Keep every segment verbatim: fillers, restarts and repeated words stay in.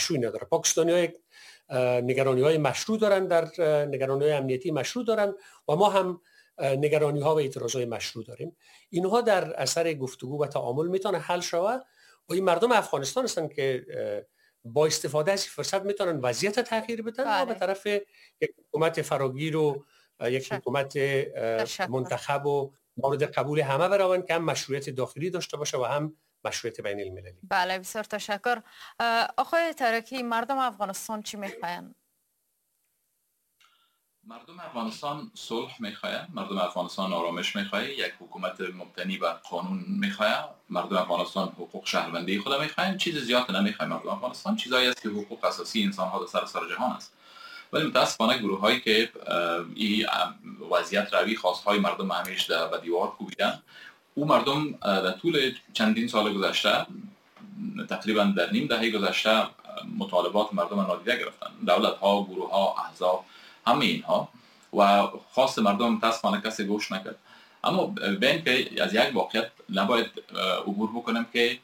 مشروعی نداره. پاکستانی‌ها نگرانی‌های مشروع دارن، در نگرانی‌های امنیتی مشروع دارن و ما هم نگرانی‌ها و اعتراضهای مشروع داریم. اینها در اثر گفتگو و تعامل میتونه حل شود و این مردم افغانستان هستن که با استفاده از این فرصت میتونن وضعیت تغییر بدن و به طرف یک حکومت فراگیر و یک حکومت منتخب و مورد قبول همه برون که هم مشروعیت داخلی داشته باشه و هم مشروعیت بین المللی. بله بسیار تشکر. آقای ترکی، مردم افغانستان چی میخواین؟ مردم افغانستان صلح میخواهند، مردم افغانستان آرامش میخواهند، یک حکومت مبتنی بر قانون میخواهند، مردم افغانستان حقوق شهروندی خود میخواهند. چیز زیاد نمیخواهند. مردم افغانستان چیزایی است که حقوق اساسی انسان ها در سراسر جهان است. ولی متاسفانه گروه هایی که این وضعیت روی خواستهای مردم همیشه در دیوار کوبیدن، او مردم در طول چندین سال گذشته، تقریبا در نیم دهه گذشته، مطالبات مردم نادیده گرفتن. دولت ها، گروه ها، احزاب، همه اینها، و خواست مردم متاسفانه کسی گوش نکرد. اما بین که از یک واقعیت نباید عبور بکنم که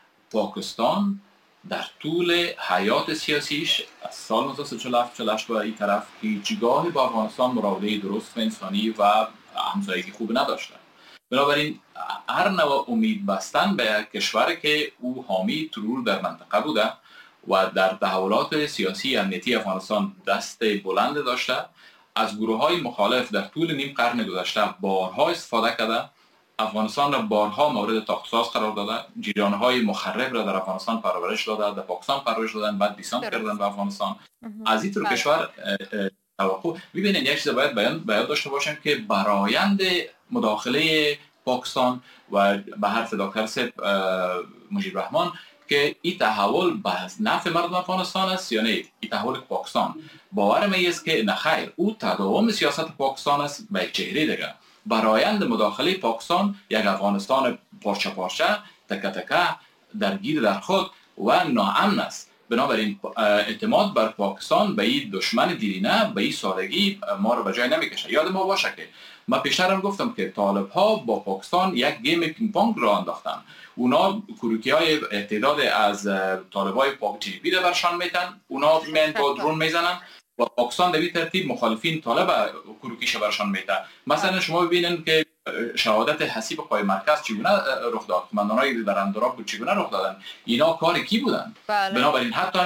پاکستان در طول حیات سیاسیش از سال نوزده صد و چهل و هفت چهل و هشت به این طرف هیچگاهی با افغانستان مراوده درست و انسانی و همسایگی خوب نداشته. بنابراین هر نوع امید بستن به کشوری که او حامی ترور در منطقه بوده و در تحولات سیاسی امنیتی افغانستان دست بلند داشته، از گروه های مخالف در طول نیم قرن گذشته بارها استفاده کرده، افغانستان را بارها مورد تاخت‌ساز قرار داده، جریان‌های مخرب را در افغانستان پرورش داده، در پاکستان پرورش دادن، بعد دیسانت کردن به افغانستان. از این طور کشور توقع ببینید، یک چیز باید بیان باید داشته باشیم که برآیند مداخله پاکستان و به حرف دکتر سید مجیب رحمان که این تحول به نفع مردم افغانستان است یا نه، این تحول پاکستان باور می است که نخیر، او تداوم سیاست پاکستان است به یک چهره دیگه. برآیند مداخله پاکستان یک افغانستان پارچه پارچه، تکه تکه، درگیر در خود و ناامن است. بنابراین اعتماد بر پاکستان به این دشمن دیرینه به این سادگی ما رو به جای نمیکشه. یاد ما باشه که ما پیشتر هم گفتم که طالب ها با پاکستان یک گیم پینگ پونگ را انداختن. اونا کروکی های تعداد از طالب های پاک تی پی را برشان میتن، اونا من با درون میزنن و پاکستان به این ترتیب مخالفین طالب کروکیش برشان میتن. مثلا شما ببینن که شهادت حسیب قای مرکز چگونه رخ داد، قماندانای در اندراب چگونه رخ دادن، اینا کار کی بودن؟ بله. بنابراین حتی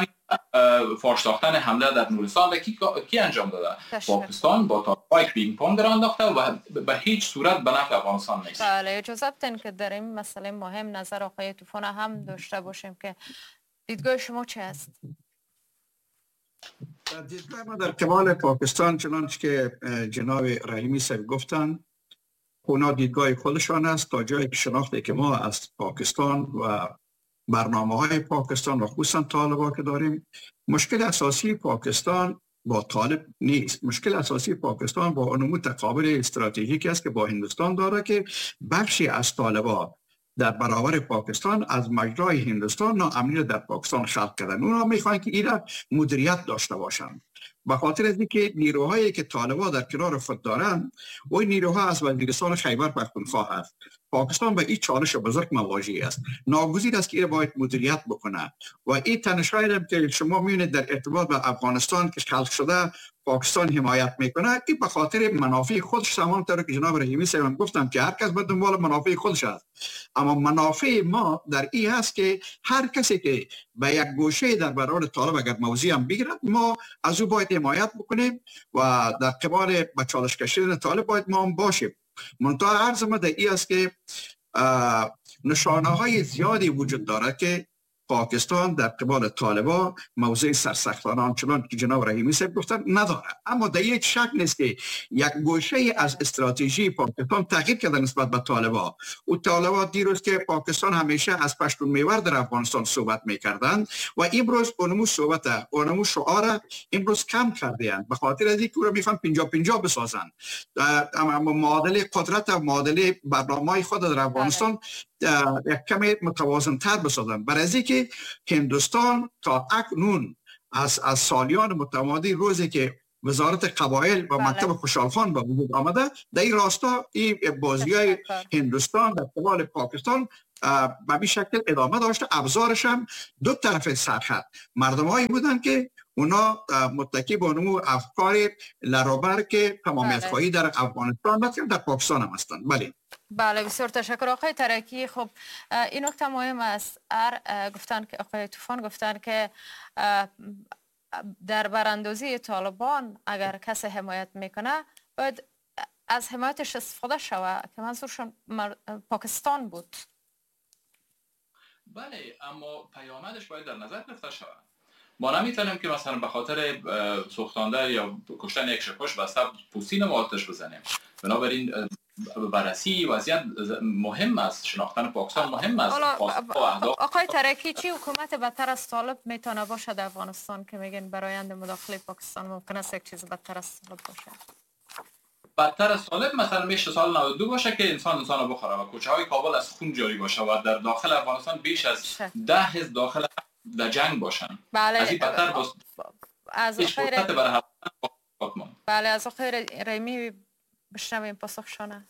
فاش ساختن حمله در نورستان کی کی انجام داده؟ پاکستان با طالبای پینگ پونگ را انداخته و به هیچ صورت به نفع افغانستان نیست. بله، اجازه بدین که در این مسئله مهم نظر آقای طوفان هم داشته باشیم که دیدگاه شما چه است؟ دیدگاه ما در کمال پاکستان چنانچه که جناب رحیمی صاحب گفتن، اونا دیدگاه خودشان است. تا جایی که شناخته که ما از پاکستان و برنامه های پاکستان و خصوصا طالبا که داریم، مشکل اساسی پاکستان با طالب نیست. مشکل اساسی پاکستان با نمو تقابل استراتژیکی است که با هندوستان داره که بخشی از طالبا در برابر پاکستان از مجرای هندوستان ناامنی در پاکستان خلق کردن. اونا میخوان که اینا مدیریت داشته باشن. به خاطر از اینکه نیروهایی که طالبان در کنار خود دارن و این نیروها از وزیرستان خیبر پختونخوا هست، پاکستان به این چالش بزرگ مواجه است. ناگزیر است که این باید مدیریت بکنه و این تنش‌هایی که شما می‌بینید در ارتباط با افغانستان که خلق شده پاکستان حمایت میکنه، این به خاطر منافع خودش، همانطور که جناب رحیمی صاحب گفتم که هر کس به دنبال منافع خودش است. اما منافع ما در این هست که هر کسی که به یک گوشه در برابر طالب اگر موضوع هم بگیرد، ما از او باید حمایت بکنیم و در قبال به چالش کشیدن طالب باید ما هم باشیم. منتها عرض ما در این است که نشانه های زیادی وجود داره که پاکستان در قبال طالبان موضع سرسختانه آنچنان که جناب رحیمی صاحب گفتن نداره. اما در یک شک نیست که یک گوشه از استراتژی پاکستان تغییر کرده نسبت به طالبان. و طالبان دیروز که پاکستان همیشه از پشتون میور در افغانستان صحبت میکردند و امروز اونمو صحبت اونمو شعار امروز کم کردند به خاطر از اینکه رو میخوان پنجاه پنجاه بسازن. اما معادله قدرت و معادله برنامه‌های خود در افغانستان یک کمی متوازن تر بسازن. برای از اینکه هندوستان تا اکنون از از سالیان متمادی روزی که وزارت قبایل و مکتب خوشحالخان به وجود آمده، در این راستا این بازی‌های هندوستان در قبال پاکستان به این شکل ادامه داشته. ابزارش هم دو طرف سرخط مردمایی بودن که اونا متکی به اونو افکار لروبر که تمامیت خواهی در افغانستان مثلا در پاکستان هم هستند. بله بله بسیار تشکر آقای ترکی. خب این نکته مهم است. ار گفتن که آقای طوفان گفتن که در براندازی طالبان اگر کسی حمایت میکنه باید از حمایتش استفاده شود که منظورشون پاکستان بود. بله اما پیامدش باید در نظر گرفته شود. ما نمیتونیم که مثلا به خاطر سوختاندن یا کشتن یک شکوش بسته پوستین ما آتش بزنیم. بنابراین بررسی وضعیت مهم است، شناختن پاکستان مهم است. آقای ترکی چی حکومت بدتر از طالب میتونه باشه در افغانستان که میگن برآیند مداخله پاکستان ممکن است یک چیز بدتر از طالب باشه؟ بدتر از طالب مثلا میشه سال نود و دو باشه که انسان انسان رو بخوره و کوچه های کابل از خون جاری باشه و در داخل افغانستان بیش از ده حزب داخل در جنگ باشن. بله. از این بدتر باست. از آخر بله از آخر ریمی بشنویم پاسخشانه.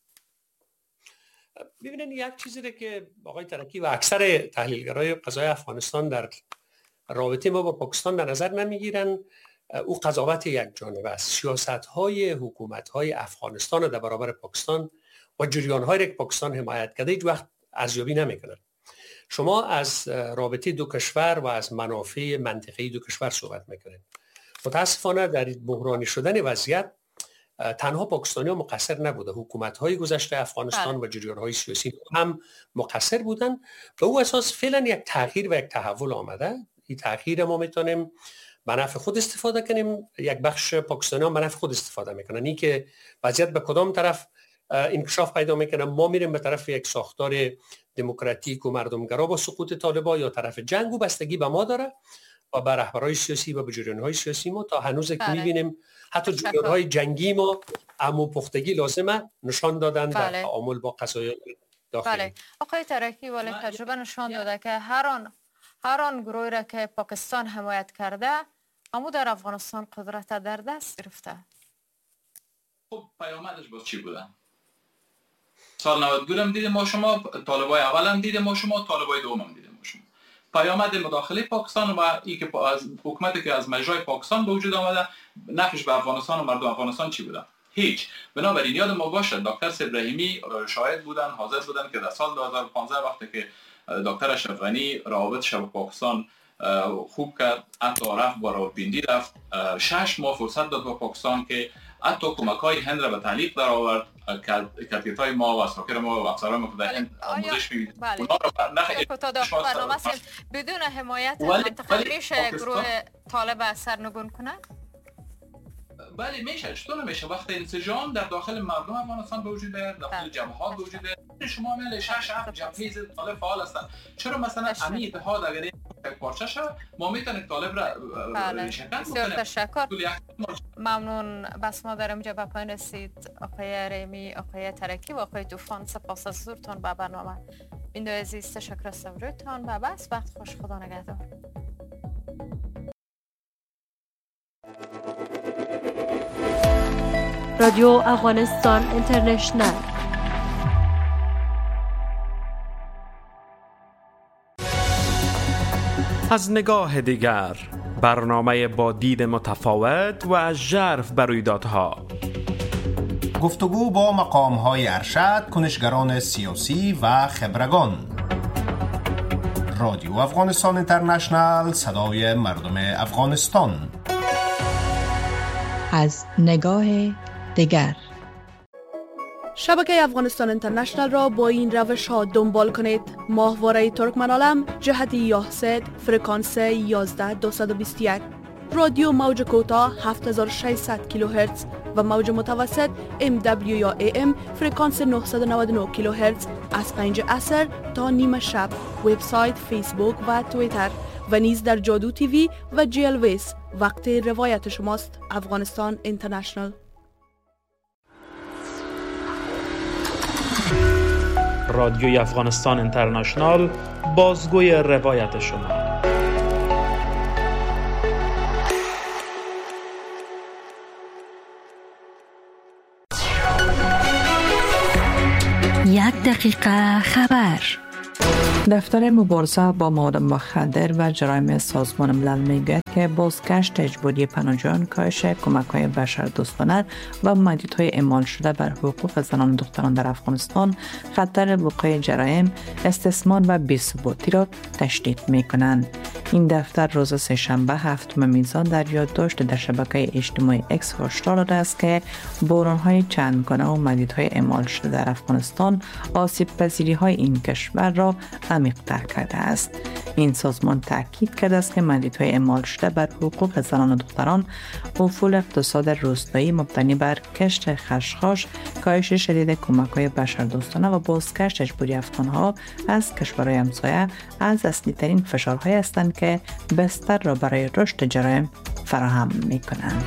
ببینید یک چیزی که آقای ترکی و اکثر تحلیلگرای قضای افغانستان در رابطه ما با پاکستان در نظر نمیگیرن، او قضاوت یک جانبه است. سیاست‌های حکومت‌های افغانستان در برابر پاکستان و جریان‌هایی که پاکستان حمایت کرده هیچ وقت ارزیابی نمی‌کنند. شما از رابطه دو کشور و از منافع منطقه‌ای دو کشور صحبت می‌کنید. متاسفانه در بحرانی شدن وضعیت تنها پاکستانی‌ها مقصر نبوده، حکومت‌های گذشته افغانستان و جریان‌های سیاسی هم مقصر بودند. به او اساس فعلا یک تغییر و یک تحول آمده. این تغییر ما می‌تونیم به نفع خود استفاده کنیم، یک بخش پاکستانی‌ها به نفع خود استفاده میکنن. این که وضعیت به کدام طرف انکشاف پیدا میکنه، ما میریم به طرف یک ساختار دموکراتیک و مردمگرا با سقوط طالبان یا طرف جنگ و بستگی به ما داره و به رهبرهای سیاسی و به جریان‌های سیاسی ما. تا هنوز که میبینیم حتی جریان‌های جنگی ما عمو پختگی لازمه نشان دادن در تعامل با قضایا داخلی. بله آقای ترکی، ولی تجربه نشان داده که هر آن هر آن گروهی را که پاکستان حمایت کرده اما در افغانستان قدرت در دست گرفته. خب پیامدش باز چی بوده؟ سال نود و دو هم دیدیم ما شما، طالبای اول هم دیدیم ما شما، طالبای دوم هم دیدیم ما شما. پیامد مداخله پاکستان و این که از حکومتی که از مجرای پاکستان به وجود آمده نفعش به افغانستان و مردم افغانستان چی بوده؟ هیچ. بنابراین یاد ما باشه دکتر ابراهیمی شاهد بودن، حاضر بودن که در سال دو هزار و پانزده وقتی که دکتر اشرف غنی روابطش با پاکستان خوب کرد، حتی رفت با راولپیندی رفت، شش ماه فرصت داد با پاکستان که حتی کمک‌های هند را به تعلیق در آورد، کادرهای ما و اساکر ما و افسران ما که در هند آموزش می‌دید. بله. بدون حمایت منطقه میشه گروه طالب سرنگون کنه؟ بله میشه. چطور نمیشه؟ وقتی انسجام در داخل مردم افغانستان به وجود بیاد، داخل جبهات به وجود بیاد، شما میل شش هفت جبهه ضد طالب فعال هستن، چرا مثلا امی اتحاد اگر یک پارچه شد ما میتونیم طالب را شکست بسیار تشکر. ممنون. بس ما در اینجا به پایان رسید. آقای ریمی، آقای ترکی و آقای طوفان، سپاس از حضورتان به برنامه. بیننده عزیز تشکر از صبرتان. و بس وقت خوش، خدا نگهدار. رادیو افغانستان اینترنشنل. از نگاه دیگر، برنامه با دید متفاوت و ژرف بر رویدادها. گفتگو با مقام‌های ارشد، کنشگران سیاسی و خبرگان. رادیو افغانستان اینترنشنل، صدای مردم افغانستان. از نگاه دیگر، شبکه افغانستان اینترنشنل را با این روش ها دنبال کنید: ماهواره ترکمنالم جهت یاهسد، فرکانس یازده دویست و بیست و یک، رادیو موج کوتاه هفت هزار و ششصد کیلوهرتز و موج متوسط ام دبلیو یا ای ام فرکانس نهصد و نود و نه کیلوهرتز از پنج عصر تا نیمه شب. وبسایت، فیسبوک و توییتر و نیز در جادو تیوی و جی ال ویس. وقت روایت شماست. افغانستان اینترنشنل. رادیوی افغانستان اینترنشنل، بازگوی روایت شما. یک دقیقه خبر. دفتر مبارزه با مواد مخدر و جرایم سازمان ملل میگوید که بازگشت اجباری پناهجویان، کاهش کمک‌های بشردوستانه و محدودیت‌های اعمال شده بر حقوق زنان و دختران در افغانستان خطر وقوع جرایم، استثمار و بی‌ثباتی را تشدید می‌کنند. این دفتر روز سه‌شنبه هفتم میزان در یادداشت در شبکه اجتماعی اکس هشدار داده است که بحران‌های چندگانه و محدودیت‌های اعمال شده در افغانستان آسیب‌پذیری‌های این کشور را عمیق‌تر کرده است. این سازمان تاکید کرده است که محدودیت‌های اعمال شده بر حقوق زنان و دختران، افول اقتصاد روستایی مبتنی بر کشت خشخاش، کاهش شدید کمک‌های بشردوستانه و بازگشت اجباری افغان‌ها از کشورهای همسایه از اصلی‌ترین فشارهایی هستند که بستر را برای رشد جرایم فراهم می‌کنند.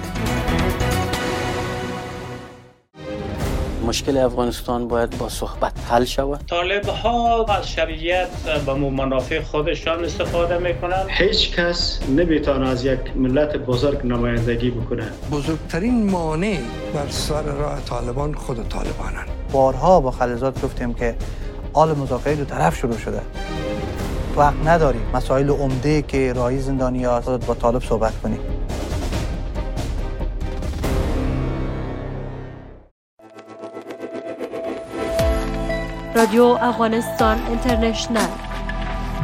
مشکل افغانستان باید با صحبت حل شود. طالب ها از شرعیت به منافع خودشان استفاده میکنند. هیچ کس نمیتونه از یک ملت بزرگ نمایندگی بکنه. بزرگترین مانع بر سر راه طالبان خود طالبانند. بارها با خلیلزاد گفتیم که آل مذاکره دو طرف شروع شده. وقت نداریم مسائل عمده که راهی زندانیان با طالب صحبت کنیم. رادیو افغانستان اینترنشنل